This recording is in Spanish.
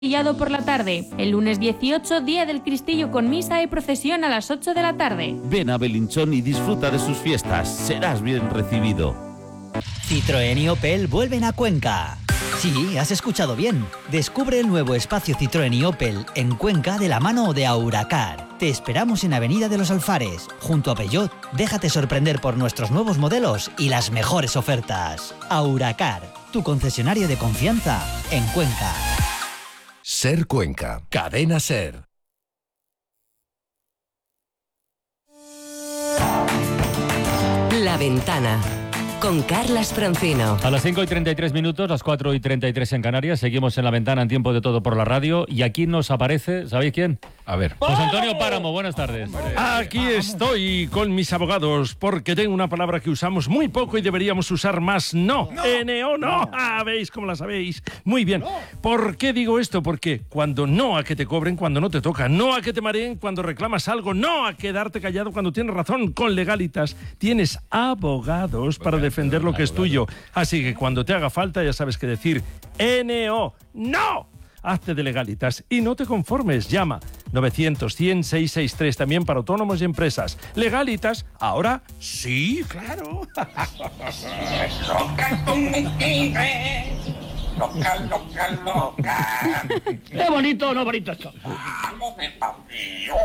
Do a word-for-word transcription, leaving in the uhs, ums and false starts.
por la tarde. El lunes dieciocho, día del Cristillo con misa y procesión a las ocho de la tarde. Ven a Belinchón y disfruta de sus fiestas. Serás bien recibido. Citroën y Opel vuelven a Cuenca. Sí, has escuchado bien. Descubre el nuevo espacio Citroën y Opel en Cuenca de la mano de Auracar. Te esperamos en Avenida de los Alfares, junto a Peugeot. Déjate sorprender por nuestros nuevos modelos y las mejores ofertas. Auracar, tu concesionario de confianza en Cuenca. Ser Cuenca, Cadena Ser. La Ventana, con Carlas Francino. A las cinco y treinta y tres minutos, las cuatro y treinta y tres en Canarias, seguimos en La Ventana en Tiempo de Todo por la radio, y aquí nos aparece, ¿sabéis quién? A ver. José Antonio Páramo, buenas tardes. Aquí estoy con mis abogados, porque tengo una palabra que usamos muy poco y deberíamos usar más. No, N O no. Ah, ¿veis cómo la sabéis? Muy bien. ¿Por qué digo esto? Porque cuando no a que te cobren cuando no te toca, no a que te mareen cuando reclamas algo, no a quedarte callado cuando tienes razón. Con Legalitas tienes abogados para defender lo que es tuyo. Así que cuando te haga falta ya sabes qué decir. N O no. Hazte de Legalitas y no te conformes. Llama novecientos, cien, seiscientos sesenta y tres, también para autónomos y empresas. Legalitas, ahora sí, claro. Loca, loca, loca. Qué bonito o no bonito esto. Vamos de